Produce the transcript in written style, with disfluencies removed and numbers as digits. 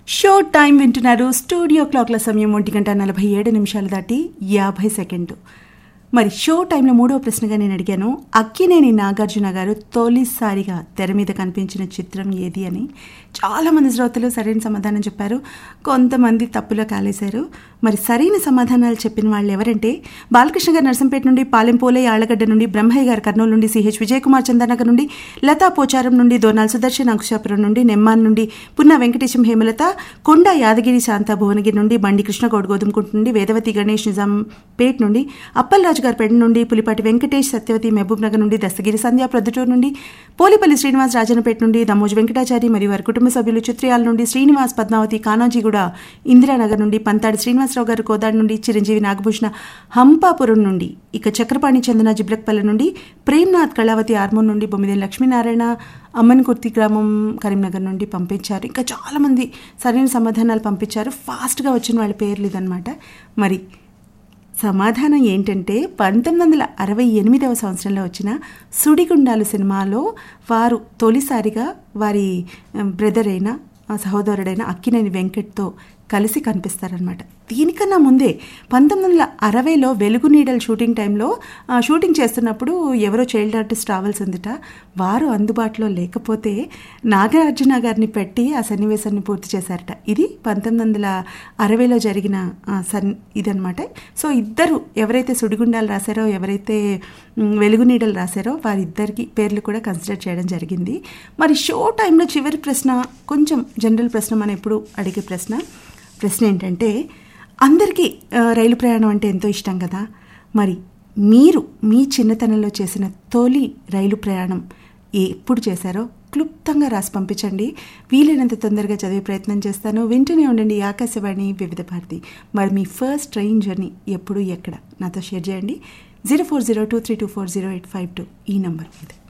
Show time వింటున్నారు. Studio క్లాక్ల సమయం 1:47 దాటి 50 సెకండ్లు. మరి షో టైంలో మూడవ ప్రశ్నగా నేను అడిగాను, అక్కినేని నాగార్జున గారు తొలిసారిగా తెర మీద కనిపించిన చిత్రం ఏది అని. చాలామంది శ్రోతలు సరైన సమాధానం చెప్పారు, కొంతమంది తప్పులో కాలేశారు. మరి సరైన సమాధానాలు చెప్పిన వాళ్ళు ఎవరంటే బాలకృష్ణ గారు నర్సంపేట నుండి, పాలెం పోలయ్య ఆళ్లగడ్డ నుండి, బ్రహ్మయ్య గారు కర్నూలు నుండి, సిహెచ్ విజయకుమార్ చందనగర్ నుండి, లతా పోచారం నుండి, దోనాల్ సుదర్శన్ అంకుశాపురం నుండి, నెమ్మాన్ నుండి, పున్నా వెంకటేశం హేమలత, కొండ యాదగిరి శాంత భువనగిరి నుండి, బండి కృష్ణగౌడ్ గోధుమకుంట నుండి, వేదవతి గణేష్ నిజాంపేట్ నుండి, అప్పలరాజు గారు పెడ నుండి, పులిపాటి వెంకటేష్ సత్యవతి మహబూబ్ నగర్ నుండి, దస్తగిరి సంధ్య ప్రొద్దుటూరు నుండి, పోలిపల్లి శ్రీనివాస్ రాజన్నపేట నుండి, దమోజు వెంకటాచారి మరియు వారి కుటుంబ సభ్యులు చిత్రయాల నుండి, శ్రీనివాస్ పద్మావతి కానాజీగూడ ఇందిరానగర్ నుండి, పంతాడి శ్రీనివాసరావు గారు కోదాడు నుండి, చిరంజీవి నాగభూషణ హంపాపురం నుండి, ఇక చక్రపాణి చందన జిబ్లక్పల్లి నుండి, ప్రేమ్నాథ్ కళావతి ఆర్మూర్ నుండి, బొమ్మిదేని లక్ష్మీనారాయణ అమ్మన్కుర్తి గ్రామం కరీంనగర్ నుండి పంపించారు. ఇంకా చాలామంది సరైన సమాధానాలు పంపించారు. ఫాస్ట్గా వచ్చిన వాళ్ళ పేర్లు ఇదనమాట. మరి సమాధానం ఏంటంటే 1968వ సంవత్సరంలో వచ్చిన సుడిగుండాలు సినిమాలో వారు తొలిసారిగా వారి బ్రదర్ అయిన సహోదరుడైన అక్కినేని వెంకట్తో కలిసి కనిపిస్తారనమాట. దీనికన్నా ముందే 1960లో వెలుగు నీడల షూటింగ్ టైంలో షూటింగ్ చేస్తున్నప్పుడు ఎవరో చైల్డ్ ఆర్టిస్ట్ రావాల్సిందిట. వారు అందుబాటులో లేకపోతే నాగార్జున గారిని పెట్టి ఆ సన్నివేశాన్ని పూర్తి చేశారట. ఇది 1960లో జరిగిన ఇదనమాట. సో ఇద్దరు ఎవరైతే సుడిగుండాలు రాశారో, ఎవరైతే వెలుగు నీడలు రాశారో వారిద్దరికి పేర్లు కూడా కన్సిడర్ చేయడం జరిగింది. మరి షో టైంలో చివరి ప్రశ్న కొంచెం జనరల్ ప్రశ్న, మనం ఎప్పుడు అడిగే ప్రశ్న ఏంటంటే, అందరికీ రైలు ప్రయాణం అంటే ఎంతో ఇష్టం కదా. మరి మీరు మీ చిన్నతనంలో చేసిన తొలి రైలు ప్రయాణం ఎప్పుడు చేశారో క్లుప్తంగా రాసి పంపించండి. వీలైనంత తొందరగా చదివే ప్రయత్నం చేస్తాను. వింటూనే ఉండండి ఆకాశవాణి వివిధ భారతి. మరి మీ ఫస్ట్ ట్రైన్ జర్నీ ఎప్పుడు, ఎక్కడ నాతో షేర్ చేయండి. 0402324085 ఈ నంబర్ మీద.